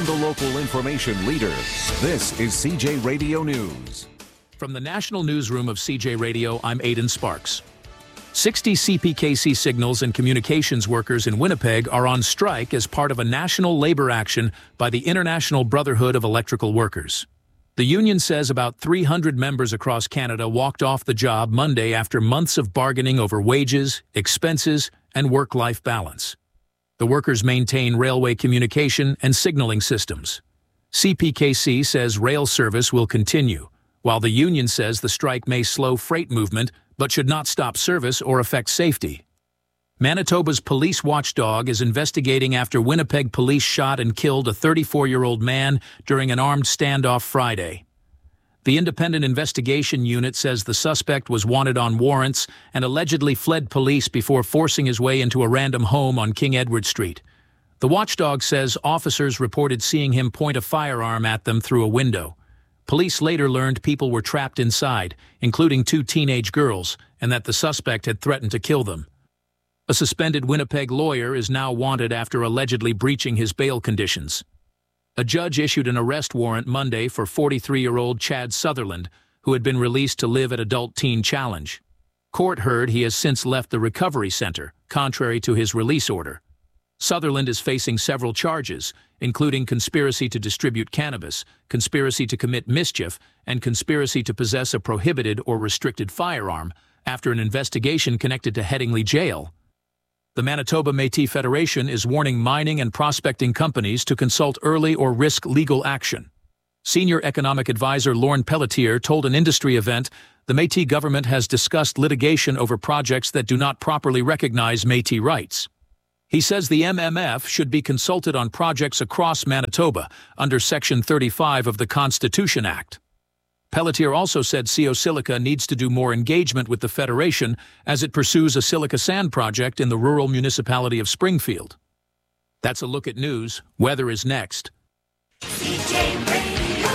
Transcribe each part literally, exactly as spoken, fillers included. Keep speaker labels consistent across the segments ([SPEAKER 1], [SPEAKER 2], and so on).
[SPEAKER 1] from the local information leader. This is C J Radio News.
[SPEAKER 2] From the National Newsroom of C J Radio, I'm Aidan Sparks. sixty C P K C signals and communications workers in Winnipeg are on strike as part of a national labor action by the International Brotherhood of Electrical Workers. The union says about three hundred members across Canada walked off the job Monday after months of bargaining over wages, expenses, and work-life balance. The workers maintain railway communication and signaling systems. C P K C says rail service will continue, while the union says the strike may slow freight movement but should not stop service or affect safety. Manitoba's police watchdog is investigating after Winnipeg police shot and killed a thirty-four-year-old man during an armed standoff Friday. The Independent Investigation Unit says the suspect was wanted on warrants and allegedly fled police before forcing his way into a random home on King Edward Street. The watchdog says officers reported seeing him point a firearm at them through a window. Police later learned people were trapped inside, including two teenage girls, and that the suspect had threatened to kill them. A suspended Winnipeg lawyer is now wanted after allegedly breaching his bail conditions. A judge issued an arrest warrant Monday for forty-three-year-old Chad Sutherland, who had been released to live at Adult Teen Challenge. Court heard he has since left the recovery center, contrary to his release order. Sutherland is facing several charges, including conspiracy to distribute cannabis, conspiracy to commit mischief, and conspiracy to possess a prohibited or restricted firearm, after an investigation connected to Headingley Jail. The Manitoba Métis Federation is warning mining and prospecting companies to consult early or risk legal action. Senior economic advisor Lorne Pelletier told an industry event the Métis government has discussed litigation over projects that do not properly recognize Métis rights. He says the M M F should be consulted on projects across Manitoba under Section thirty-five of the Constitution Act. Pelletier also said C O Silica needs to do more engagement with the Federation as it pursues a silica sand project in the rural municipality of Springfield. That's a look at news. Weather is next.
[SPEAKER 3] C J Radio,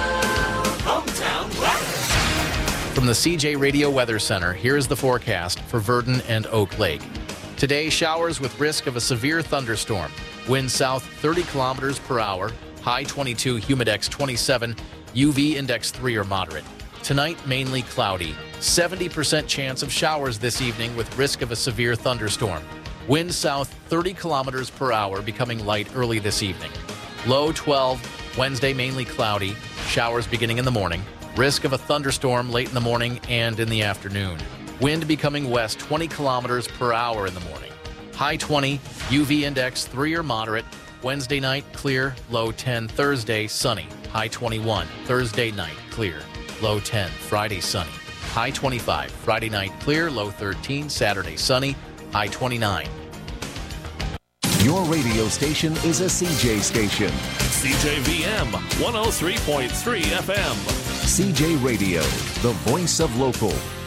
[SPEAKER 3] hometown weather.
[SPEAKER 4] From the C J Radio Weather Center, here's the forecast for Virden and Oak Lake. Today, showers with risk of a severe thunderstorm. Wind south thirty kilometers per hour, high twenty-two, humidex twenty-seven, U V index three or moderate. Tonight, mainly cloudy. seventy percent chance of showers this evening with risk of a severe thunderstorm. Wind south thirty kilometers per hour, becoming light early this evening. Low twelve, Wednesday mainly cloudy, showers beginning in the morning. Risk of a thunderstorm late in the morning and in the afternoon. Wind becoming west twenty kilometers per hour in the morning. High twenty, U V index three or moderate. Wednesday night, clear. Low ten. Thursday, sunny. High twenty-one. Thursday night, clear. Low ten. Friday, sunny. High twenty-five. Friday night, clear. Low thirteen. Saturday, sunny. High twenty-nine.
[SPEAKER 1] Your radio station is a C J station.
[SPEAKER 5] C J V M one oh three point three F M.
[SPEAKER 1] C J Radio, the voice of local.